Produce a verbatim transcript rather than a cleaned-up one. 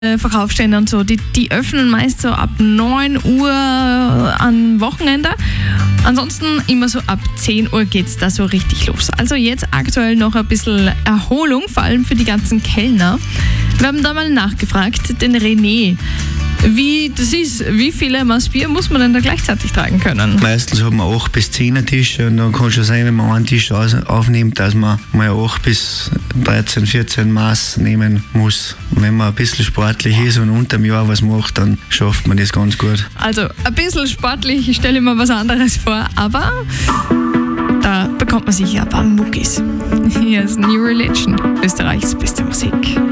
Verkaufsstände und so, die, die öffnen meist so ab neun Uhr am Wochenende. Ansonsten immer so ab zehn Uhr geht's da so richtig los. Also jetzt aktuell noch ein bisschen Erholung, vor allem für die ganzen Kellner. Wir haben da mal nachgefragt, den René, wie das ist, wie viele Maß Bier muss man denn da gleichzeitig tragen können? Meistens hat man acht bis zehn Tische und dann kann schon sein, wenn man einen Tisch aufnimmt, dass man mal acht bis dreizehn, vierzehn Maß nehmen muss. Und wenn man ein bisschen sportlich ist und unter dem Jahr was macht, dann schafft man das ganz gut. Also ein bisschen sportlich, ich stelle mir was anderes vor, aber da bekommt man sicher ein paar Muckis. Hier ist New Religion, Österreichs beste Musik.